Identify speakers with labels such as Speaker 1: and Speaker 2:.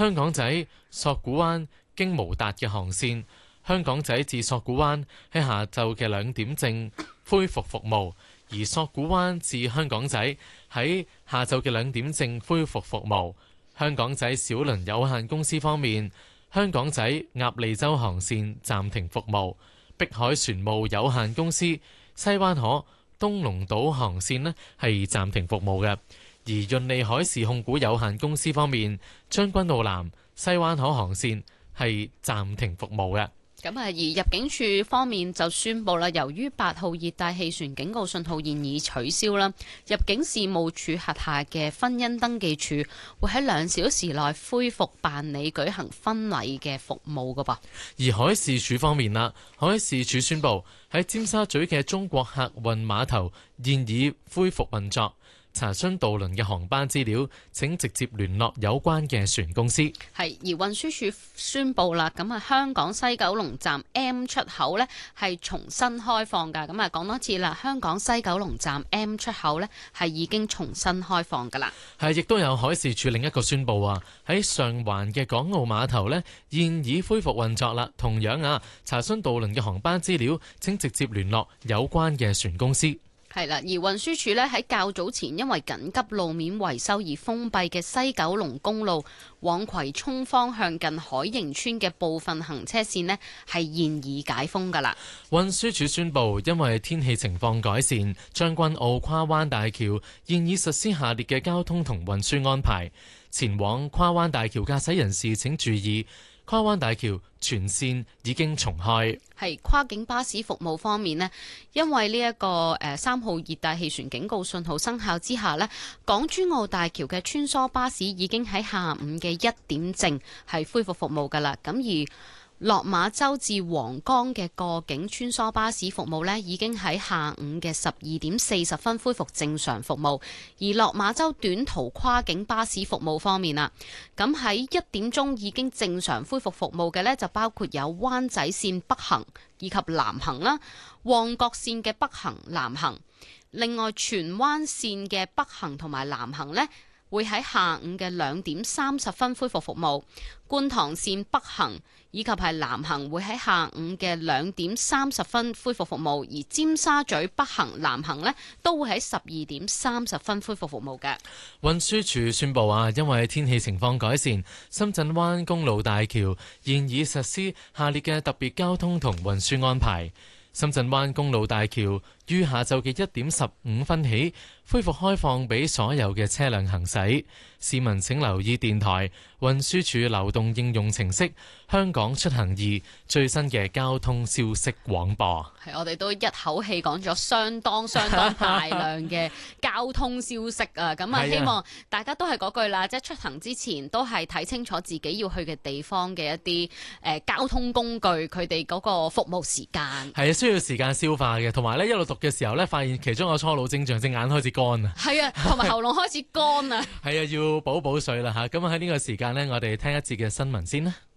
Speaker 1: 香港仔索罟灣經無達嘅航線，香港仔至索罟灣喺下晝嘅2點正恢復服務，而索罟灣至香港仔喺下晝嘅2點正恢復服務。香港仔小輪有限公司方面，香港仔鴨脷洲航線暫停服務，碧海船務有限公司西灣河東龍島航線呢係暫停服務嘅。而潤利海事控股有限公司方面，將軍澳南西灣河航線係暫停服務嘅。
Speaker 2: 咁而入境處方面就宣布啦，由於8號熱帶氣旋警告信號現已取消啦，入境事務處轄下嘅婚姻登記處會喺2小時內恢復辦理舉行婚禮嘅服務噶噃。
Speaker 1: 而海事處方面啦，海事處宣布喺尖沙咀嘅中國客運碼頭現已恢復運作。查詢渡輪嘅航班資料，請直接聯絡有關嘅船公司。
Speaker 2: 係，而運輸署宣布啦，咁香港西九龍站 M 出口呢係重新開放㗎。咁講多次啦，香港西九龍站 M 出口呢係已經重新開放㗎啦。
Speaker 1: 係，亦都有海事處另一個宣布啊，喺上環嘅港澳碼頭呢現已恢復運作啦。同樣啊，查詢渡輪嘅航班資料，請直接聯絡有關嘅船公司。
Speaker 2: 係啦，而運輸署呢喺較早前因為緊急路面維修而封閉嘅西九龍公路往葵涌方向近海盈村嘅部分行車線呢係現已解封㗎啦。
Speaker 1: 運輸署宣布，因為天氣情況改善，將軍澳跨灣大橋現已實施下列嘅交通同運輸安排。前往跨灣大橋駕駛人士請注意，跨灣大橋全線已經重開。
Speaker 2: 係跨境巴士服務方面呢，因為呢一個3號熱帶氣旋警告信號生效之下呢，港珠澳大橋嘅穿梭巴士已經喺下午嘅1點正係恢復服務㗎啦。咁而落馬洲至皇崗嘅過境穿梭巴士服務呢，已經喺下午嘅12點40分恢復正常服務。而落馬洲短途跨境巴士服務方面啦，咁喺1點鐘已經正常恢復服務嘅呢，就包括有灣仔線北行以及南行啦，旺角線嘅北行、南行。另外荃灣線嘅北行同埋南行呢，會喺下午嘅2點30分恢復服務。觀塘線北行以及係南行會喺下午嘅2點30分恢復服務，而尖沙咀北行、南行呢都會喺12點30分恢復服務嘅。
Speaker 1: 運輸署宣布啊，因為天氣情況改善，深圳灣公路大橋現已實施下列嘅特別交通同運輸安排。深圳灣公路大橋於下晝嘅1點15分起恢復開放俾所有嘅車輛行駛。市民請留意電台運輸署流動應用程式《香港出行易》最新嘅交通消息廣播。
Speaker 2: 係，我哋都一口氣講咗相當大量嘅交通消息啊！咁啊，希望大家都係嗰句啦，即係出行之前都係睇清楚自己要去嘅地方嘅一啲交通工具，佢哋嗰個服務時間
Speaker 1: 係需要時間消化嘅，同埋咧一路讀嘅時候咧，發現其中個初老症狀，隻眼開始乾啊！係
Speaker 2: 啊，同埋喉嚨開始乾啊！
Speaker 1: 係啊，要補水啦嚇。咁喺呢個時間呢，我哋聽一節嘅新聞先啦。